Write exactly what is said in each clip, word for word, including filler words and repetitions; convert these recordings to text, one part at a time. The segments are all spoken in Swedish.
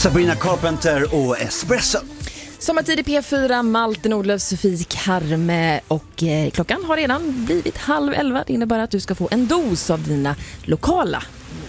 Sabrina Carpenter och Espresso. Sommartid i P fyra, Malte Nordlöf, Sofie Karme och eh, klockan har redan blivit halv elva. Det innebär att du ska få en dos av dina lokala.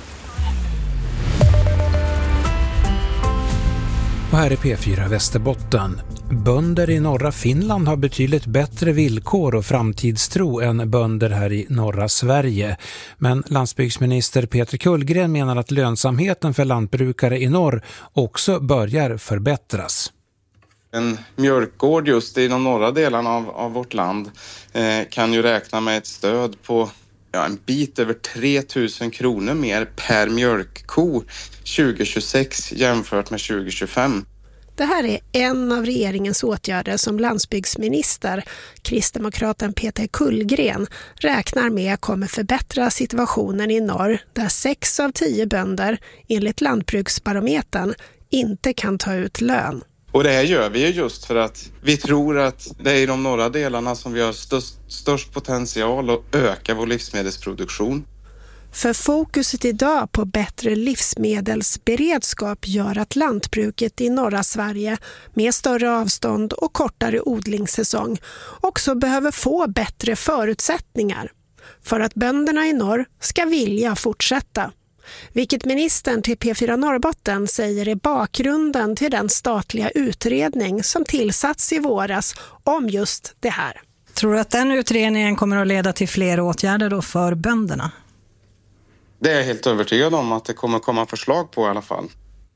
Och här är P fyra Västerbotten. Bönder i norra Finland har betydligt bättre villkor och framtidstro än bönder här i norra Sverige. Men landsbygdsminister Peter Kullgren menar att lönsamheten för lantbrukare i norr också börjar förbättras. En mjölkgård just i de norra delarna av, av vårt land eh, kan ju räkna med ett stöd på ja, en bit över tre tusen kronor mer per mjölkko tjugo tjugosex jämfört med tjugo tjugofem. Det här är en av regeringens åtgärder som landsbygdsminister, kristdemokraten Peter Kullgren, räknar med kommer förbättra situationen i norr där sex av tio bönder enligt Lantbruksbarometern inte kan ta ut lön. Och det här gör vi ju just för att vi tror att det är i de norra delarna som vi har störst, störst potential att öka vår livsmedelsproduktion. För fokuset idag på bättre livsmedelsberedskap gör att lantbruket i norra Sverige med större avstånd och kortare odlingssäsong också behöver få bättre förutsättningar för att bönderna i norr ska vilja fortsätta. Vilket ministern till P fyra Norrbotten säger är bakgrunden till den statliga utredning som tillsatts i våras om just det här. Tror du att den utredningen kommer att leda till fler åtgärder då för bönderna? Det är jag helt övertygad om att det kommer komma förslag på i alla fall.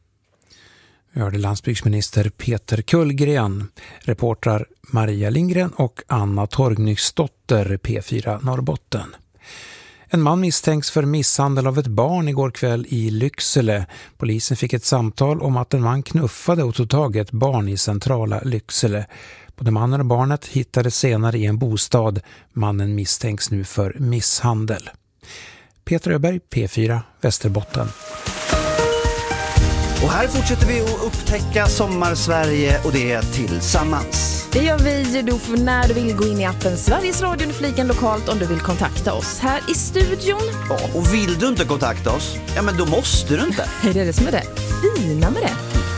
Vi hörde landsbygdsminister Peter Kullgren, reportrar Maria Lindgren och Anna Torgnyxdotter, P fyra Norrbotten. En man misstänks för misshandel av ett barn igår kväll i Lycksele. Polisen fick ett samtal om att en man knuffade och tog tag i ett barn i centrala Lycksele. Både mannen och barnet hittades senare i en bostad. Mannen misstänks nu för misshandel. Peter Öberg, P fyra Västerbotten. Och här fortsätter vi att upptäcka Sommarsverige och det tillsammans. Det gör vi då för när du vill gå in i appen Sveriges Radio, fliken lokalt om du vill kontakta oss här i studion. Ja, och vill du inte kontakta oss, ja men då måste du inte. Det är det som är det fina med det.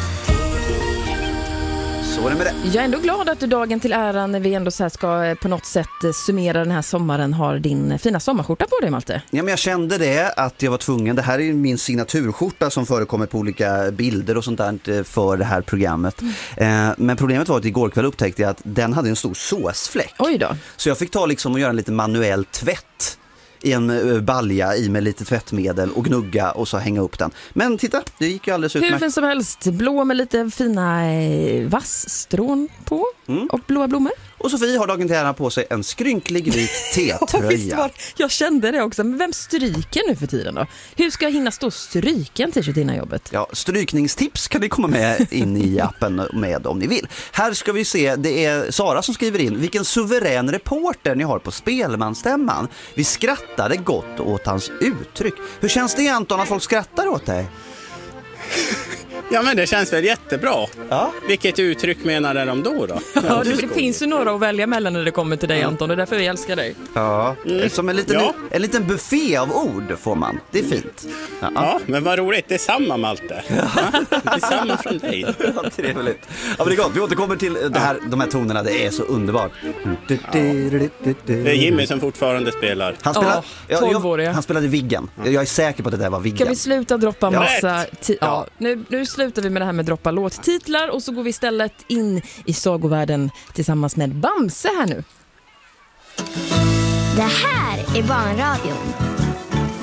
Så är det med det. Jag är ändå glad att du dagen till ära när vi ändå så här ska på något sätt summera den här sommaren har din fina sommarskjorta på dig, Malte. Ja, men jag kände det att jag var tvungen. Det här är min signaturskjorta som förekommer på olika bilder och sånt där för det här programmet. Mm. Eh, men problemet var att igår kväll upptäckte jag att den hade en stor såsfläck. Oj då. Så jag fick ta liksom och göra en lite manuell tvätt i en balja i med lite tvättmedel och gnugga och så hänga upp den. Men titta, det gick ju alldeles utmärkt. Hur fint som helst, blå med lite fina vassstrån på mm. och blåa blommor. Och Sofie har dagen till ära på sig en skrynklig vit T-tröja. Jag kände det också, men vem stryker nu för tiden då? Hur ska jag hinna stå och stryka en t-shirt innan jobbet? Ja, strykningstips kan ni komma med in i appen med om ni vill. Här ska vi se, det är Sara som skriver in. Vilken suverän reporter ni har på Spelmansstämman. Vi skrattade gott åt hans uttryck. Hur känns det, Anton, att folk skrattar åt dig? Ja, men det känns väl jättebra. Ja. Vilket uttryck menar de då då? Ja, det, det finns ju några att välja mellan när det kommer till dig, Anton. Det är därför vi älskar dig. Ja, mm. som en liten, ja. en liten buffé av ord får man. Det är fint. Ja, ja, men vad roligt. Det är samma, Malte. Ja. Det är samma från dig. Ja, trevligt. Ja, men det är gott. Vi återkommer till det här, de här tonerna. Det är så underbart. Ja. Det är Jimmy som fortfarande spelar. Han, spelar, ja, tolv år, ja. han spelade Viggen. Jag är säker på att det där var Viggen. Kan vi sluta droppa massa... Ja. Ti- ja. Nu, nu slutar vi med det här med droppa låttitlar och så går vi istället in i sagovärlden tillsammans med Bamse här nu. Det här är Barnradion.